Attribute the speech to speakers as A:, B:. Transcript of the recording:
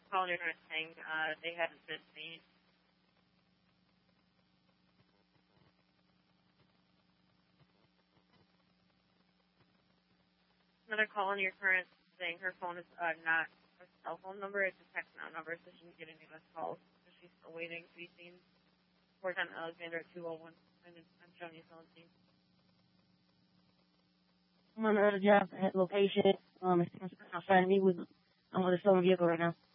A: calling your parents saying they hadn't been seen. Another call on your current saying her phone is not a cell phone number, it's a text now number, so she didn't get any missed calls. So she's still waiting to be seen. 410 Alexander at 201. And I'm Johnny Celestine.
B: I'm on the other job at location. I'm trying to meet with I'm on the stolen vehicle right now.